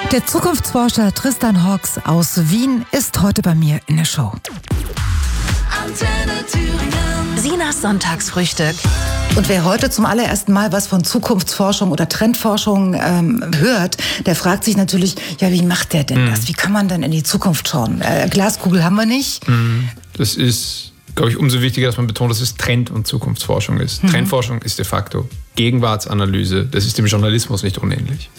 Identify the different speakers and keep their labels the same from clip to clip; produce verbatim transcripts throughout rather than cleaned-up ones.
Speaker 1: Der Zukunftsforscher Tristan Hawks aus Wien ist heute bei mir in der Show.
Speaker 2: Antenne Thüringen.
Speaker 1: Sinas Sonntagsfrühstück. Und wer heute zum allerersten Mal was von Zukunftsforschung oder Trendforschung ähm, hört, der fragt sich natürlich, ja, wie macht der denn das? Wie kann man denn in die Zukunft schauen? Äh, Glaskugel haben wir nicht.
Speaker 3: Das ist, glaube ich, umso wichtiger, dass man betont, dass es Trend- und Zukunftsforschung ist. Mhm. Trendforschung ist de facto Gegenwartsanalyse. Das ist dem Journalismus nicht unähnlich.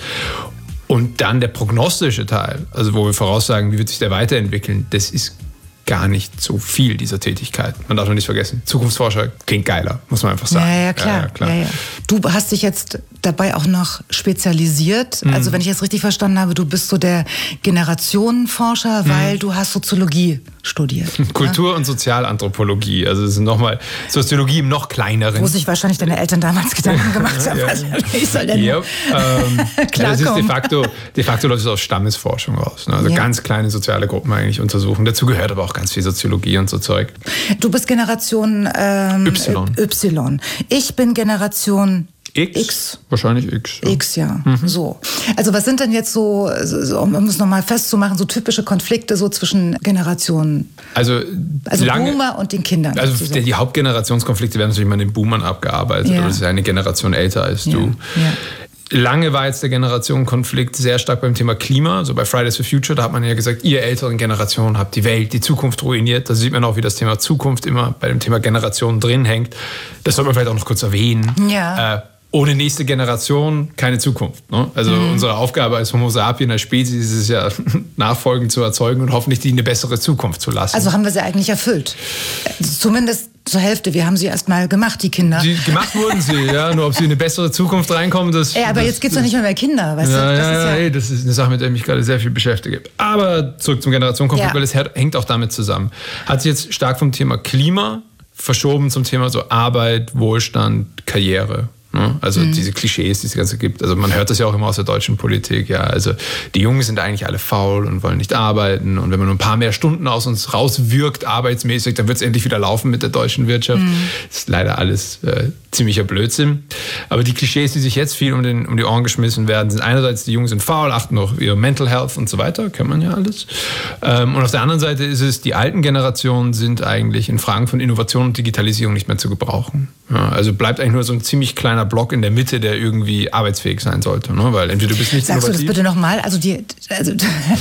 Speaker 3: Und dann der prognostische Teil, also wo wir voraussagen, wie wird sich der weiterentwickeln, das ist gar nicht so viel dieser Tätigkeit. Man darf noch nicht vergessen, Zukunftsforscher klingt geiler, muss man einfach sagen.
Speaker 1: Ja, ja, klar. Ja, ja, klar. Ja, ja. Du hast dich jetzt dabei auch noch spezialisiert. Mhm. Also wenn ich das richtig verstanden habe, du bist so der Generationenforscher, weil mhm. du hast Soziologie studiert.
Speaker 3: Kultur- ja? und Sozialanthropologie. Also das ist nochmal Soziologie im noch kleineren.
Speaker 1: Wo sich wahrscheinlich deine Eltern damals Gedanken gemacht haben.
Speaker 3: Ja.
Speaker 1: Also, wie soll denn
Speaker 3: yep. ähm, ja, das ist de facto, de facto läuft es aus Stammesforschung raus. Ne? Also ja. ganz kleine soziale Gruppen eigentlich untersuchen. Dazu gehört aber auch ganz viel Soziologie und so Zeug.
Speaker 1: Du bist Generation ähm,
Speaker 3: Y.
Speaker 1: Y. Ich bin Generation
Speaker 3: X?
Speaker 1: X.
Speaker 3: Wahrscheinlich X.
Speaker 1: Ja. X, ja. Mhm. So. Also was sind denn jetzt so, so um es nochmal festzumachen, so typische Konflikte so zwischen Generationen?
Speaker 3: Also,
Speaker 1: also
Speaker 3: lange,
Speaker 1: Boomer und den Kindern.
Speaker 3: Also sozusagen. Die Hauptgenerationskonflikte werden natürlich mal den Boomern abgearbeitet,
Speaker 1: ja.
Speaker 3: weil es ja eine Generation älter als
Speaker 1: ja.
Speaker 3: du.
Speaker 1: Ja.
Speaker 3: Lange war jetzt der Generationenkonflikt sehr stark beim Thema Klima. Also bei Fridays for Future, da hat man ja gesagt, ihr älteren Generationen habt die Welt, die Zukunft ruiniert. Da sieht man auch, wie das Thema Zukunft immer bei dem Thema Generationen drin hängt. Das sollte man vielleicht auch noch kurz erwähnen.
Speaker 1: Ja.
Speaker 3: Äh, ohne nächste Generation keine Zukunft. Ne? Also mhm. unsere Aufgabe als Homo sapiens, als Spezies, ist es ja, Nachfolgen zu erzeugen und hoffentlich die eine bessere Zukunft zu lassen.
Speaker 1: Also haben wir sie eigentlich erfüllt. Zumindest zur Hälfte. Wir haben sie erst mal gemacht, die Kinder.
Speaker 3: Die, gemacht wurden sie, ja. Nur ob sie in eine bessere Zukunft reinkommen, das...
Speaker 1: Ja, aber
Speaker 3: das,
Speaker 1: jetzt gibt es doch nicht mehr, mehr Kinder, weißt
Speaker 3: ja,
Speaker 1: du? Das
Speaker 3: ja,
Speaker 1: ist ja,
Speaker 3: ey, das ist eine Sache, mit der ich mich gerade sehr viel beschäftige. Aber zurück zum Generationenkonflikt, ja. weil es hängt auch damit zusammen. Hat sich jetzt stark vom Thema Klima verschoben zum Thema so Arbeit, Wohlstand, Karriere. Also mhm. diese Klischees, die es ganze gibt. Also man hört das ja auch immer aus der deutschen Politik. Ja, also die Jungen sind eigentlich alle faul und wollen nicht arbeiten. Und wenn man nur ein paar mehr Stunden aus uns rauswirkt, arbeitsmäßig, dann wird es endlich wieder laufen mit der deutschen Wirtschaft. Mhm. Das ist leider alles äh, ziemlicher Blödsinn. Aber die Klischees, die sich jetzt viel um, den, um die Ohren geschmissen werden, sind einerseits, die Jungen sind faul, achten auf ihre Mental Health und so weiter, kennt man ja alles. Ähm, und auf der anderen Seite ist es, die alten Generationen sind eigentlich in Fragen von Innovation und Digitalisierung nicht mehr zu gebrauchen. Ja, also bleibt eigentlich nur so ein ziemlich kleiner Block in der Mitte, der irgendwie arbeitsfähig sein sollte. Ne? Weil entweder du bist nicht
Speaker 1: Sagst
Speaker 3: innovativ.
Speaker 1: du das bitte nochmal? Also die, also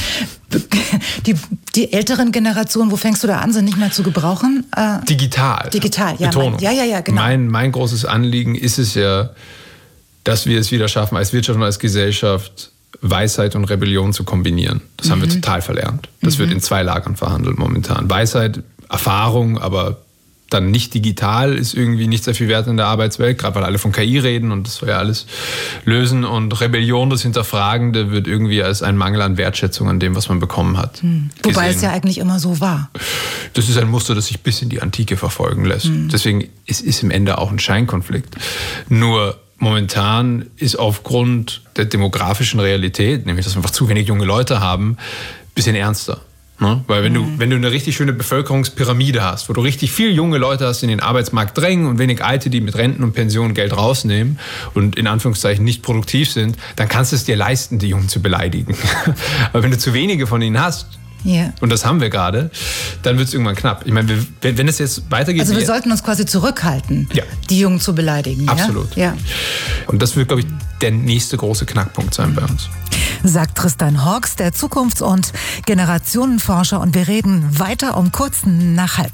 Speaker 1: die, die älteren Generationen, wo fängst du da an, sind nicht mehr zu gebrauchen? Äh,
Speaker 3: digital.
Speaker 1: Digital, ja.
Speaker 3: Betonung.
Speaker 1: Mein, ja, ja, ja, genau.
Speaker 3: Mein, mein großes Anliegen ist es ja, dass wir es wieder schaffen, als Wirtschaft und als Gesellschaft Weisheit und Rebellion zu kombinieren. Das mhm. haben wir total verlernt. Das mhm. wird in zwei Lagern verhandelt momentan. Weisheit, Erfahrung, aber dann nicht digital ist irgendwie nicht sehr viel wert in der Arbeitswelt, gerade weil alle von K I reden und das soll ja alles lösen. Und Rebellion, das Hinterfragende, wird irgendwie als ein Mangel an Wertschätzung an dem, was man bekommen hat. Hm.
Speaker 1: Wobei
Speaker 3: gesehen.
Speaker 1: es ja eigentlich immer so war.
Speaker 3: Das ist ein Muster, das sich bis in die Antike verfolgen lässt. Hm. Deswegen ist es im Ende auch ein Scheinkonflikt. Nur momentan ist aufgrund der demografischen Realität, nämlich dass wir einfach zu wenig junge Leute haben, ein bisschen ernster. Ne? Weil wenn, mhm. du, wenn du eine richtig schöne Bevölkerungspyramide hast, wo du richtig viele junge Leute hast, die in den Arbeitsmarkt drängen und wenig Alte, die mit Renten und Pensionen Geld rausnehmen und in Anführungszeichen nicht produktiv sind, dann kannst du es dir leisten, die Jungen zu beleidigen. Aber wenn du zu wenige von ihnen hast, yeah. und das haben wir gerade, dann wird es irgendwann knapp. Ich meine, wenn, wenn es jetzt weitergeht...
Speaker 1: Also wir sollten uns quasi zurückhalten, ja. die Jungen zu beleidigen.
Speaker 3: Absolut.
Speaker 1: Ja? Ja.
Speaker 3: Und das wird, glaube ich, der nächste große Knackpunkt sein bei uns.
Speaker 1: Sagt Tristan Hawks, der Zukunfts- und Generationenforscher. Und wir reden weiter um kurz nach halb.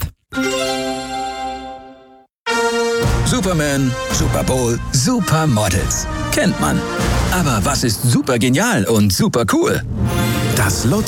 Speaker 4: Superman, Super Bowl, Supermodels. Kennt man. Aber was ist super genial und super cool? Das Lotto